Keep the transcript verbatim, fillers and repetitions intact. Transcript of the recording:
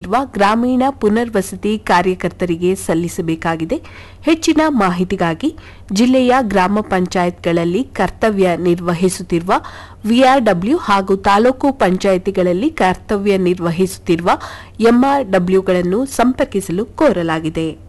ನಿರ್ವಹಿಸುತ್ತಿರುವ ಗ್ರಾಮೀಣ ಪುನರ್ವಸತಿ ಕಾರ್ಯಕರ್ತರಿಗೆ ಸಲ್ಲಿಸಬೇಕಾಗಿದೆ. ಹೆಚ್ಚಿನ ಮಾಹಿತಿಗಾಗಿ ಜಿಲ್ಲೆಯ ಗ್ರಾಮ ಪಂಚಾಯತ್ಗಳಲ್ಲಿ ಕರ್ತವ್ಯ ನಿರ್ವಹಿಸುತ್ತಿರುವ ವಿಆರ್ಡಬ್ಲ್ಯೂ ಹಾಗೂ ತಾಲೂಕು ಪಂಚಾಯಿತಿಗಳಲ್ಲಿ ಕರ್ತವ್ಯ ನಿರ್ವಹಿಸುತ್ತಿರುವ ಎಂಆರ್ಡಬ್ಲ್ಯೂಗಳನ್ನು ಸಂಪರ್ಕಿಸಲು ಕೋರಲಾಗಿದೆ.